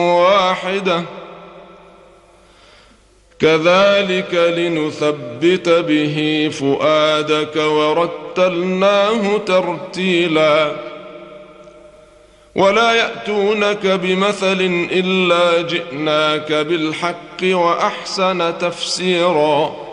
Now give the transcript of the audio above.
واحدة كذلك لنثبت به فؤادك ورتلناه ترتيلا ولا يأتونك بمثل إلا جئناك بالحق وأحسن تفسيرا